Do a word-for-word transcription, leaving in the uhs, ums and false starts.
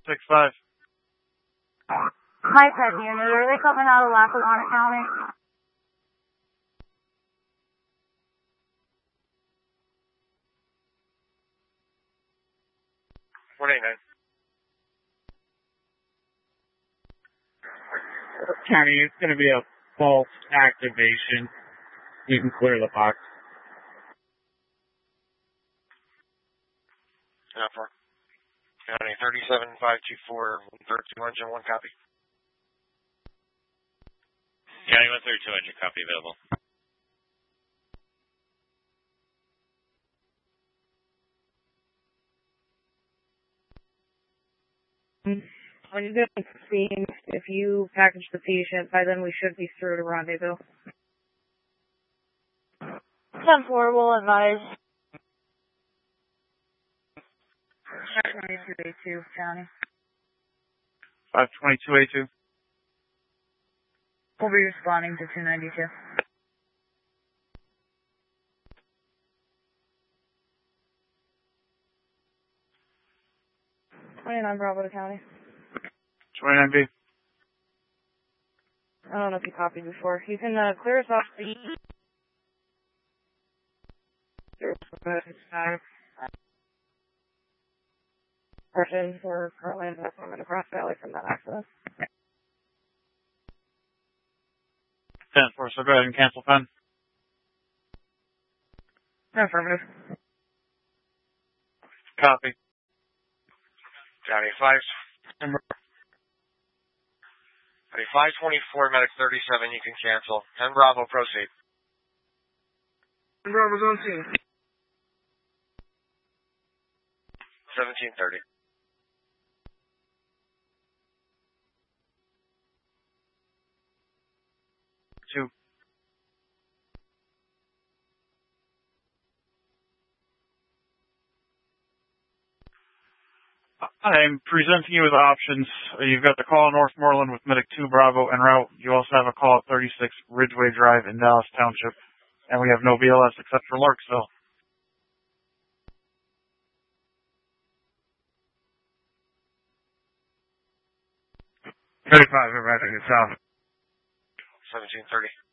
six five. Hi, Pet Unit. Are they coming out of Lackawanna County? one eighty-nine. County, it's going to be a false activation. You can clear the box. Yeah, for County thirty-seven five two four, one thirty-two engine, one copy. County one thirty-two engine, copy available. When you get the scene, if you package the patient, by then we should be through to rendezvous. ten four will advise. five twenty-two A two, County. five twenty-two A two. We'll be responding to two ninety-two. twenty-nine Bravo County. twenty-nine B. I don't know if you copied before. You can uh, clear us off the... Person for currently investigating across valley from that accident. ten four, so go ahead and cancel pen. Affirmative. Copy. County five. County five twenty-four, medic thirty-seven, you can cancel. ten Bravo, proceed. ten Bravo's on scene. seventeen thirty. Two. I'm presenting you with options. You've got the call in Northmoreland with Medic two Bravo en route. You also have a call at thirty-six Ridgeway Drive in Dallas Township. And we have no B L S except for Larksville. thirty-five, arriving at South. seventeen thirty.